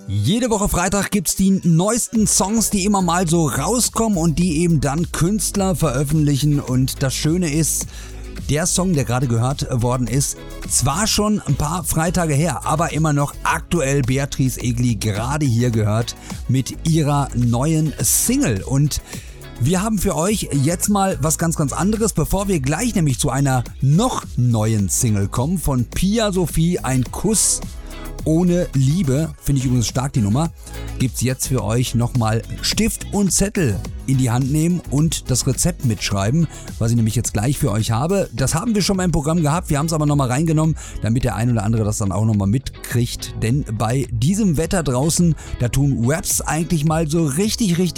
Jede Woche Freitag gibt's die neuesten Songs, die immer mal so rauskommen und die eben dann Künstler veröffentlichen. Und das Schöne ist, der Song, der gerade gehört worden ist, zwar schon ein paar Freitage her, aber immer noch aktuell. Beatrice Egli gerade hier gehört mit ihrer neuen Single. Und wir haben für euch jetzt mal was ganz anderes, bevor wir gleich nämlich zu einer noch neuen Single kommen von Pia Sophie, Ein Kuss ohne Liebe, finde ich übrigens stark die Nummer, gibt's jetzt für euch nochmal Stift und Zettel in die Hand nehmen und das Rezept mitschreiben, was ich nämlich jetzt gleich für euch habe. Das haben wir schon mal im Programm gehabt, wir haben es aber nochmal reingenommen, damit der ein oder andere das dann auch nochmal mitkriegt, denn bei diesem Wetter draußen, da tun Raps eigentlich mal so richtig